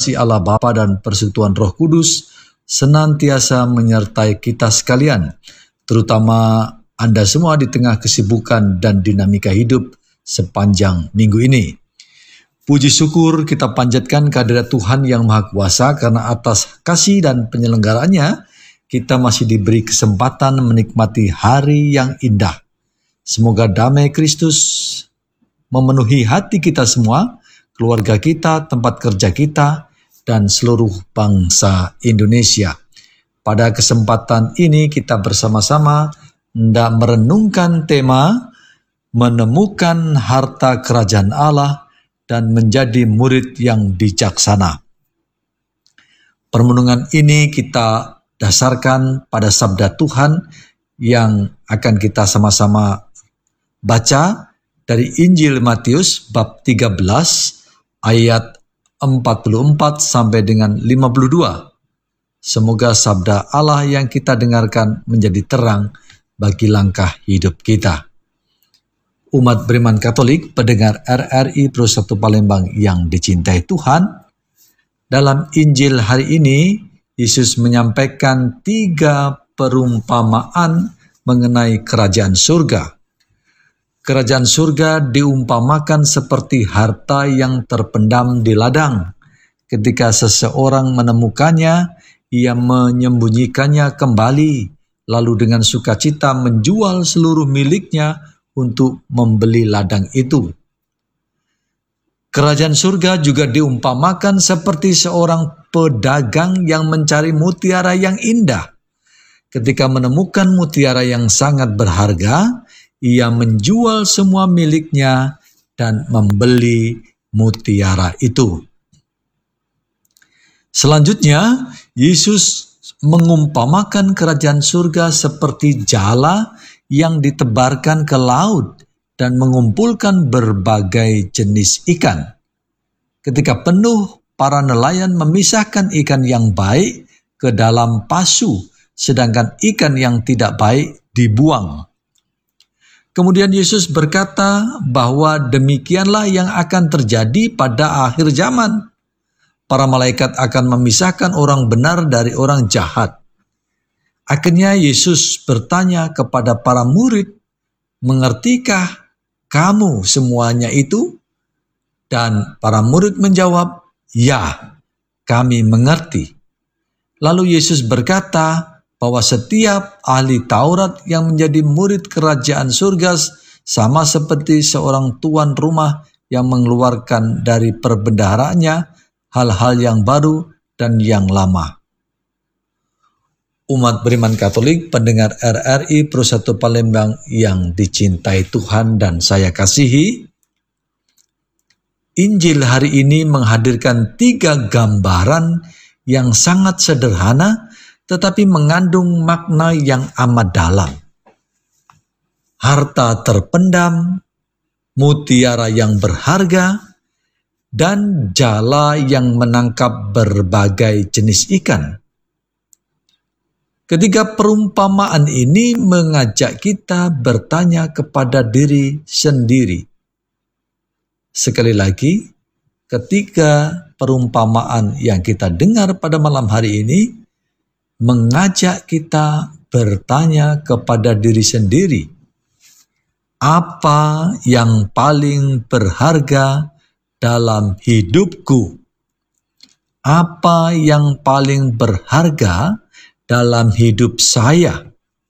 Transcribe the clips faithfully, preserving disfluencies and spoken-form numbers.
kasih Allah Bapa dan persekutuan Roh Kudus senantiasa menyertai kita sekalian, terutama Anda semua di tengah kesibukan dan dinamika hidup sepanjang minggu ini. Puji syukur kita panjatkan kehadirat Tuhan yang Maha Kuasa karena atas kasih dan penyelenggaraannya kita masih diberi kesempatan menikmati hari yang indah. Semoga damai Kristus memenuhi hati kita semua, keluarga kita, tempat kerja kita, dan seluruh bangsa Indonesia. Pada kesempatan ini kita bersama-sama hendak merenungkan tema menemukan harta kerajaan Allah dan menjadi murid yang bijaksana. Permenungan ini kita dasarkan pada sabda Tuhan yang akan kita sama-sama baca dari Injil Matius bab tiga belas ayat empat puluh empat sampai dengan lima puluh dua. Semoga sabda Allah yang kita dengarkan menjadi terang bagi langkah hidup kita. Umat beriman Katolik, pendengar R R I Pro satu Palembang yang dicintai Tuhan, dalam Injil hari ini Yesus menyampaikan tiga perumpamaan mengenai kerajaan surga. Kerajaan surga diumpamakan seperti harta yang terpendam di ladang. Ketika seseorang menemukannya, ia menyembunyikannya kembali, lalu dengan sukacita menjual seluruh miliknya untuk membeli ladang itu. Kerajaan surga juga diumpamakan seperti seorang pedagang yang mencari mutiara yang indah. Ketika menemukan mutiara yang sangat berharga, ia menjual semua miliknya dan membeli mutiara itu. Selanjutnya, Yesus mengumpamakan kerajaan surga seperti jala yang ditebarkan ke laut dan mengumpulkan berbagai jenis ikan. Ketika penuh, para nelayan memisahkan ikan yang baik ke dalam pasu, sedangkan ikan yang tidak baik dibuang. Kemudian Yesus berkata bahwa demikianlah yang akan terjadi pada akhir zaman. Para malaikat akan memisahkan orang benar dari orang jahat. Akhirnya Yesus bertanya kepada para murid, "Mengertikah kamu semuanya itu?" Dan para murid menjawab, "Ya, kami mengerti." Lalu Yesus berkata bahwa setiap ahli Taurat yang menjadi murid kerajaan surga sama seperti seorang tuan rumah yang mengeluarkan dari perbendaharaannya hal-hal yang baru dan yang lama. Umat beriman Katolik, pendengar R R I Pro satu Palembang yang dicintai Tuhan dan saya kasihi, Injil hari ini menghadirkan tiga gambaran yang sangat sederhana tetapi mengandung makna yang amat dalam. Harta terpendam, mutiara yang berharga, dan jala yang menangkap berbagai jenis ikan. Ketiga perumpamaan ini mengajak kita bertanya kepada diri sendiri. Sekali lagi, ketiga perumpamaan yang kita dengar pada malam hari ini mengajak kita bertanya kepada diri sendiri, apa yang paling berharga dalam hidupku? Apa yang paling berharga dalam hidup saya?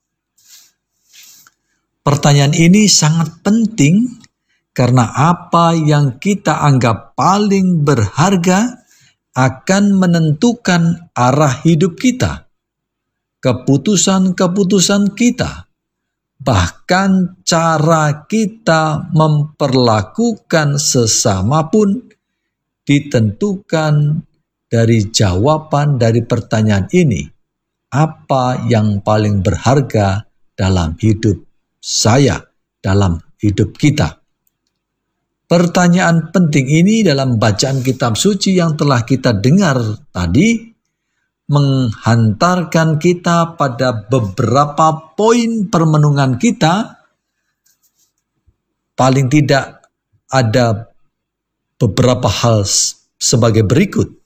Pertanyaan ini sangat penting karena apa yang kita anggap paling berharga akan menentukan arah hidup kita, keputusan-keputusan kita, bahkan cara kita memperlakukan sesama pun ditentukan dari jawaban dari pertanyaan ini. Apa yang paling berharga dalam hidup saya, dalam hidup kita? Pertanyaan penting ini dalam bacaan kitab suci yang telah kita dengar tadi menghantarkan kita pada beberapa poin permenungan kita. Paling tidak ada beberapa hal sebagai berikut.